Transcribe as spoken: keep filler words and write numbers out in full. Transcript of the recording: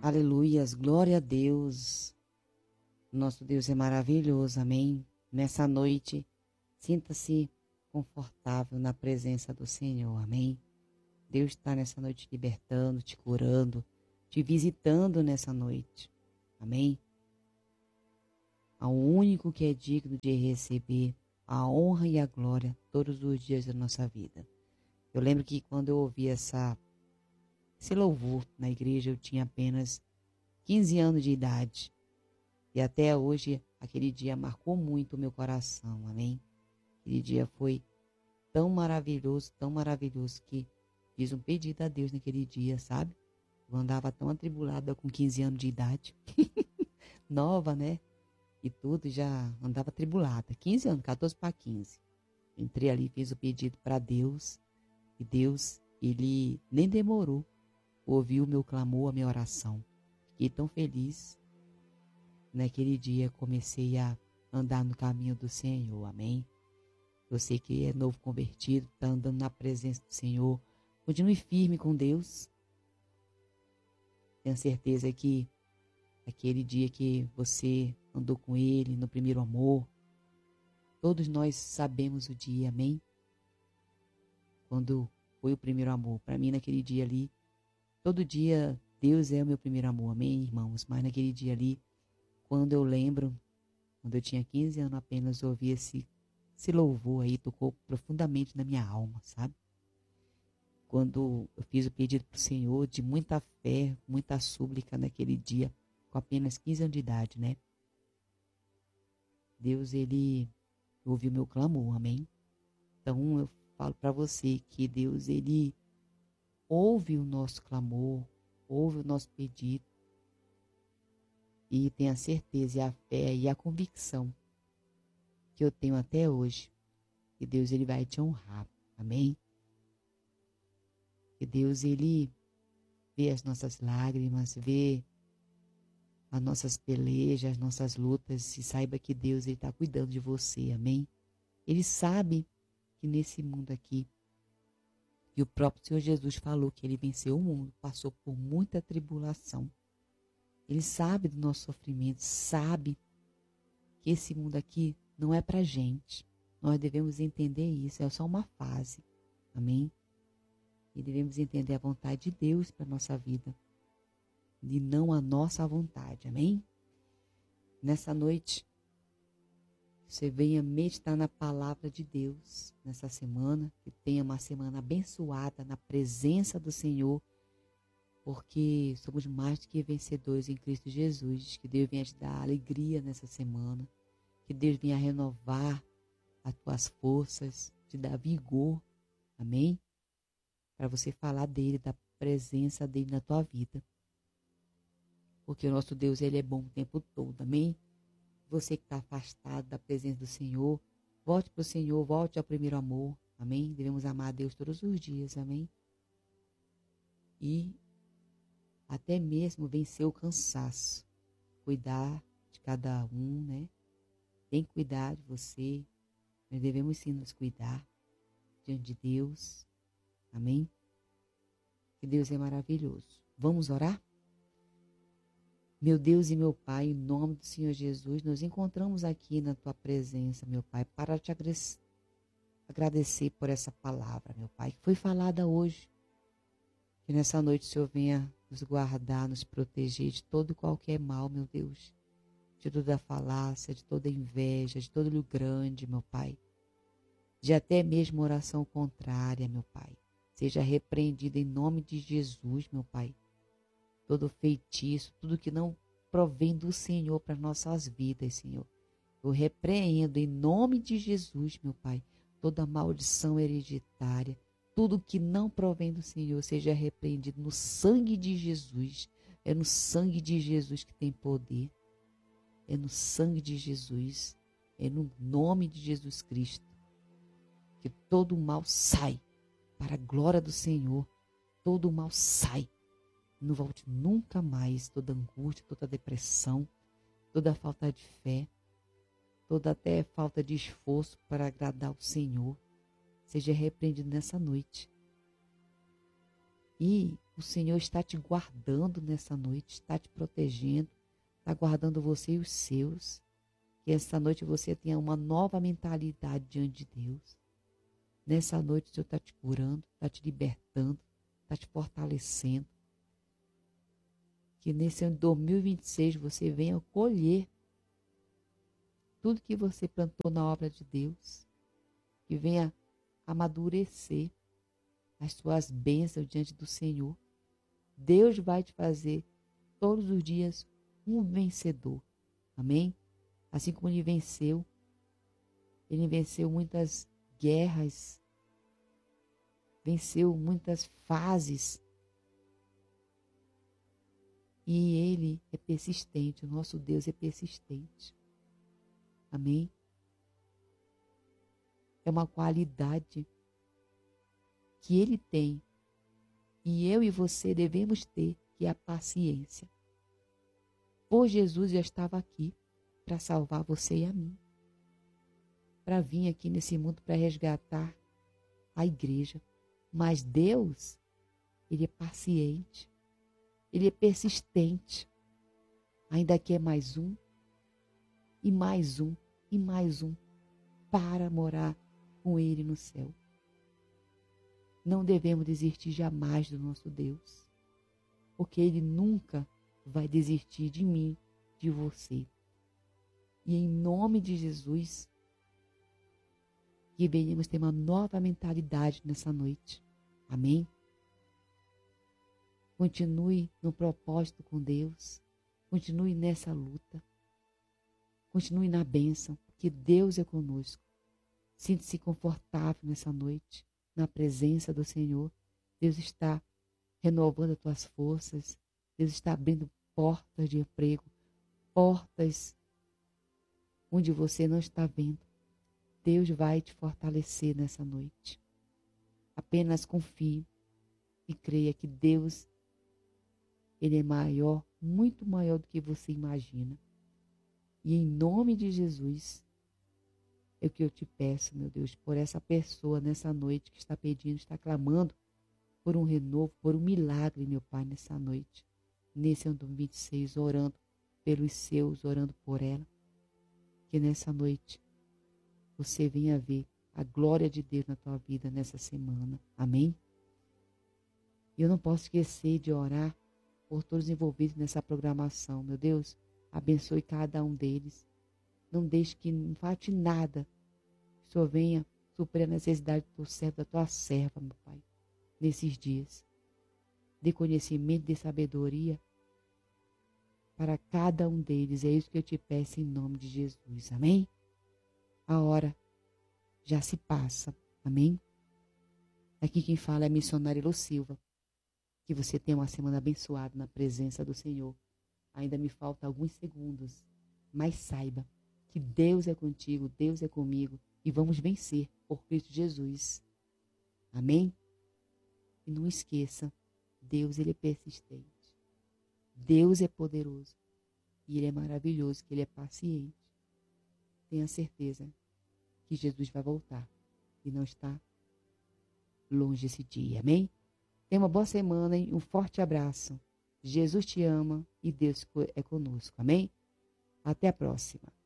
Aleluias, glória a Deus. Nosso Deus é maravilhoso, amém? Nessa noite, sinta-se confortável na presença do Senhor, amém? Deus está nessa noite te libertando, te curando, te visitando nessa noite, amém? Ao único que é digno de receber a honra e a glória todos os dias da nossa vida. Eu lembro que quando eu ouvi essa, esse louvor na igreja, eu tinha apenas quinze anos de idade. E até hoje, aquele dia marcou muito o meu coração, amém? Aquele dia foi tão maravilhoso, tão maravilhoso, que fiz um pedido a Deus naquele dia, sabe? Eu andava tão atribulada com quinze anos de idade, nova, né? E tudo, já andava atribulada. quinze anos, catorze para quinze. Entrei ali, fiz o pedido para Deus. E Deus, Ele nem demorou, ouviu o meu clamor, a minha oração. Fiquei tão feliz. Naquele dia comecei a andar no caminho do Senhor, amém? Você que é novo convertido, está andando na presença do Senhor, continue firme com Deus. Tenha certeza que aquele dia que você andou com Ele no primeiro amor, todos nós sabemos o dia, amém? Quando foi o primeiro amor, para mim naquele dia ali, todo dia Deus é o meu primeiro amor, amém, irmãos? Mas naquele dia ali, quando eu lembro, quando eu tinha quinze anos apenas, ouvi esse, esse louvor aí, tocou profundamente na minha alma, sabe? Quando eu fiz o pedido para o Senhor, de muita fé, muita súplica naquele dia, com apenas quinze anos de idade, né? Deus, Ele ouviu meu clamor, amém? Então eu falo para você que Deus, Ele ouve o nosso clamor, ouve o nosso pedido, e tenha certeza, e a fé e a convicção que eu tenho até hoje, que Deus, Ele vai te honrar, amém? Que Deus, Ele vê as nossas lágrimas, vê as nossas pelejas, as nossas lutas, e saiba que Deus, Ele está cuidando de você, amém? Ele sabe que nesse mundo aqui, e o próprio Senhor Jesus falou que Ele venceu o mundo, passou por muita tribulação. Ele sabe do nosso sofrimento, sabe que esse mundo aqui não é pra gente. Nós devemos entender isso, é só uma fase, amém? E devemos entender a vontade de Deus para a nossa vida, e não a nossa vontade, amém? Nessa noite, você venha meditar na palavra de Deus nessa semana, que tenha uma semana abençoada na presença do Senhor, porque somos mais do que vencedores em Cristo Jesus. Que Deus venha te dar alegria nessa semana, que Deus venha renovar as tuas forças, te dar vigor, amém? Para você falar dele, da presença dele na tua vida, porque o nosso Deus, ele é bom o tempo todo, amém? Você que está afastado da presença do Senhor, volte para o Senhor, volte ao primeiro amor, amém? Devemos amar a Deus todos os dias, amém? E até mesmo vencer o cansaço, cuidar de cada um, né? Tem que cuidar de você, nós devemos sim nos cuidar diante de Deus, amém? Que Deus é maravilhoso. Vamos orar? Meu Deus e meu Pai, em nome do Senhor Jesus, nos encontramos aqui na Tua presença, meu Pai, para te agradecer por essa palavra, meu Pai, que foi falada hoje. Que nessa noite o Senhor venha nos guardar, nos proteger de todo e qualquer mal, meu Deus. De toda falácia, de toda inveja, de todo olho grande, meu Pai. De até mesmo oração contrária, meu Pai. Seja repreendido em nome de Jesus, meu Pai. Todo feitiço, tudo que não provém do Senhor para nossas vidas, Senhor. Eu repreendo em nome de Jesus, meu Pai, toda maldição hereditária, tudo que não provém do Senhor, seja repreendido no sangue de Jesus. É no sangue de Jesus que tem poder. É no sangue de Jesus. É no nome de Jesus Cristo que todo o mal sai para a glória do Senhor. Todo o mal sai. Não volte nunca mais toda angústia, toda depressão, toda falta de fé, toda até falta de esforço para agradar o Senhor. Seja repreendido nessa noite. E O Senhor está te guardando nessa noite, está te protegendo, está guardando você e os seus. Que essa noite você tenha uma nova mentalidade diante de Deus. Nessa noite o Senhor está te curando, está te libertando, está te fortalecendo. Que nesse ano de dois mil e vinte e seis você venha colher tudo que você plantou na obra de Deus. Que venha amadurecer as suas bênçãos diante do Senhor. Deus vai te fazer todos os dias um vencedor. Amém? Assim como ele venceu, ele venceu muitas guerras, venceu muitas fases. E ele é persistente, o nosso Deus é persistente. Amém? É uma qualidade que ele tem e eu e você devemos ter, que é a paciência. Por Jesus já estava aqui para salvar você e a mim. Para vir aqui nesse mundo para resgatar a igreja. Mas Deus, ele é paciente. Ele é persistente. Ainda quer mais um, e mais um, e mais um, para morar com ele no céu. Não devemos desistir jamais do nosso Deus, porque ele nunca vai desistir de mim, de você. E em nome de Jesus, que venhamos ter uma nova mentalidade nessa noite. Amém? Continue no propósito com Deus. Continue nessa luta. Continue na bênção, porque Deus é conosco. Sinta-se confortável nessa noite, na presença do Senhor. Deus está renovando as tuas forças. Deus está abrindo portas de emprego, portas onde você não está vendo. Deus vai te fortalecer nessa noite. Apenas confie e creia que Deus, ele é maior, muito maior do que você imagina. E em nome de Jesus, é o que eu te peço, meu Deus, por essa pessoa nessa noite que está pedindo, está clamando por um renovo, por um milagre, meu Pai, nessa noite. Nesse ano vinte e seis, orando pelos seus, orando por ela. Que nessa noite você venha ver a glória de Deus na tua vida nessa semana. Amém? Eu não posso esquecer de orar por todos envolvidos nessa programação. Meu Deus, abençoe cada um deles. Não deixe que não falte nada. Que o Senhor venha suprir a necessidade do teu servo, da tua serva, meu Pai, nesses dias. Dê conhecimento, dê sabedoria para cada um deles. É isso que eu te peço em nome de Jesus. Amém? A hora já se passa. Amém? Aqui quem fala é a missionária Elo Silva. Que você tenha uma semana abençoada na presença do Senhor. Ainda me faltam alguns segundos, mas saiba que Deus é contigo, Deus é comigo e vamos vencer por Cristo Jesus. Amém? E não esqueça, Deus, ele é persistente. Deus é poderoso e ele é maravilhoso, que ele é paciente. Tenha certeza que Jesus vai voltar e não está longe esse dia. Amém? Tenha uma boa semana e um forte abraço. Jesus te ama e Deus é conosco. Amém? Até a próxima.